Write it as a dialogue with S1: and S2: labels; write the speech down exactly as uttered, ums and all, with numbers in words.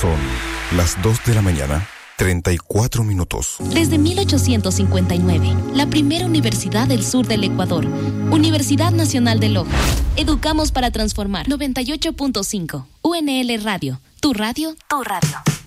S1: Son las dos de la mañana, treinta y cuatro minutos.
S2: Desde mil ochocientos cincuenta y nueve, la primera universidad del sur del Ecuador, Universidad Nacional de Loja. Educamos para transformar. noventa y ocho punto cinco, U N L Radio. Tu radio, tu radio.